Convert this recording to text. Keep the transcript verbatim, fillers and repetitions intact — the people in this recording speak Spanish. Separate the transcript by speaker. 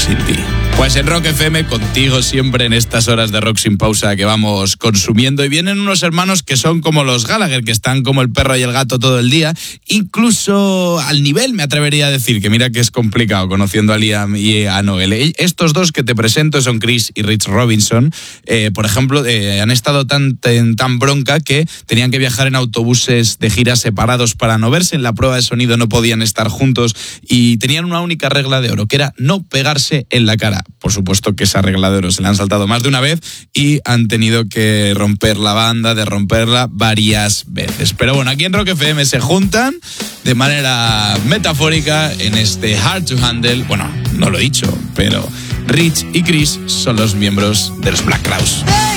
Speaker 1: sin ti. Pues en Rock F M, contigo siempre en estas horas de rock sin pausa que vamos consumiendo. Y vienen unos hermanos que son como los Gallagher, que están como el perro y el gato todo el día. Incluso al nivel, me atrevería a decir, que mira que es complicado conociendo a Liam y a Noel. Estos dos que te presento son Chris y Rich Robinson. Eh, por ejemplo, eh, han estado tan, tan, tan bronca que tenían que viajar en autobuses de gira separados para no verse. En la prueba de sonido no podían estar juntos y tenían una única regla de oro, que era no pegarse en la cara. Por supuesto que esa regla de oro se la han saltado más de una vez y han tenido que romper la banda, de romperla varias veces. Pero bueno, aquí en Rock F M se juntan de manera metafórica en este Hard to Handle. Bueno, no lo he dicho, pero Rich y Chris son los miembros de los Black Crowes.